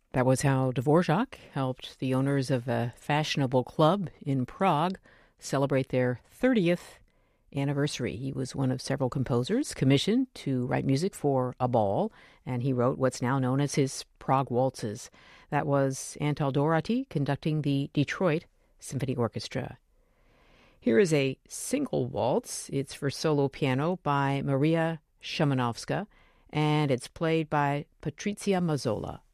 That was how Dvorak helped the owners of a fashionable club in Prague celebrate their 30th anniversary. He was one of several composers commissioned to write music for a ball, and he wrote what's now known as his Prague Waltzes. That was Antal Doráty conducting the Detroit Symphony Orchestra. Here is a single waltz. It's for solo piano by Maria Szymanowska, and it's played by Patrycja Mazzola.